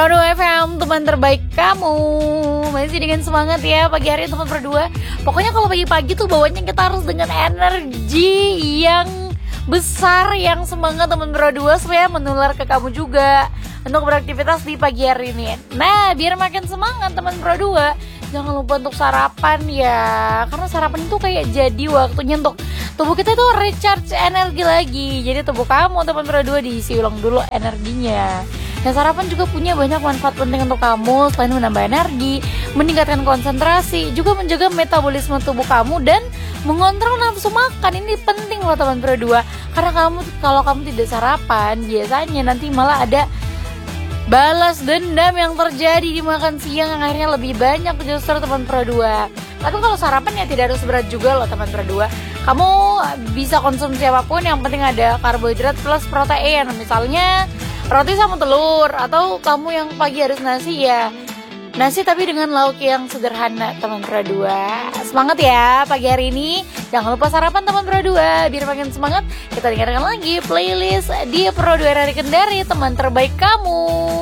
Pro 2 FM, teman terbaik kamu. Masih dengan semangat ya pagi hari teman Pro 2. Pokoknya kalau pagi-pagi tuh bawanya kita harus dengan energi yang besar, yang semangat teman Pro 2, supaya menular ke kamu juga untuk beraktivitas di pagi hari ini. Nah, biar makin semangat teman Pro 2, jangan lupa untuk sarapan ya. Karena sarapan itu kayak jadi waktunya untuk tubuh kita tuh recharge energi lagi. Jadi tubuh kamu teman Pro 2 diisi ulang dulu energinya. Dan sarapan juga punya banyak manfaat penting untuk kamu. Selain menambah energi, meningkatkan konsentrasi, juga menjaga metabolisme tubuh kamu dan mengontrol nafsu makan. Ini penting loh teman Pro 2. Karena kalau kamu tidak sarapan, biasanya nanti malah ada balas dendam yang terjadi di makan siang yang akhirnya lebih banyak justru teman Pro 2. Tapi kalau sarapan ya tidak harus berat juga loh teman Pro 2. Kamu bisa konsumsi apapun, yang penting ada karbohidrat plus protein. Misalnya roti sama telur, atau kamu yang pagi harus nasi ya nasi tapi dengan lauk yang sederhana teman Pro 2. Semangat ya pagi hari ini. Jangan lupa sarapan teman Pro 2. Biar makin semangat, kita dengarkan lagi playlist di Pro 2 Hari Kendari, teman terbaik kamu.